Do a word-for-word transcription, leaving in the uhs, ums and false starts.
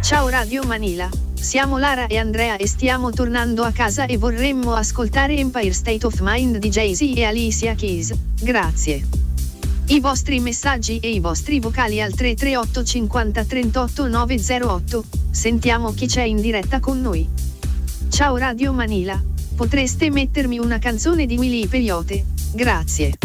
Ciao Radio Manila, siamo Lara e Andrea e stiamo tornando a casa e vorremmo ascoltare Empire State of Mind di Jay-Z e Alicia Keys, grazie. I vostri messaggi e i vostri vocali al tre tre otto cinquanta trentotto nove zero otto, sentiamo chi c'è in diretta con noi. Ciao Radio Manila, potreste mettermi una canzone di Willy Peyote, grazie.